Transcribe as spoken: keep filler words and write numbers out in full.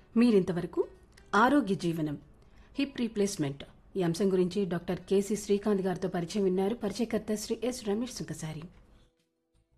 మీరింతవరకు ఆరోగ్య జీవనం హిప్ రీప్లేస్మెంట్ ఈ అంశం గురించి డాక్టర్ కేసీ శ్రీకాంత్ గారితో పరిచయం విన్నారు. పరిచయకర్త శ్రీ ఎస్ రమేష్ సుంకసారి.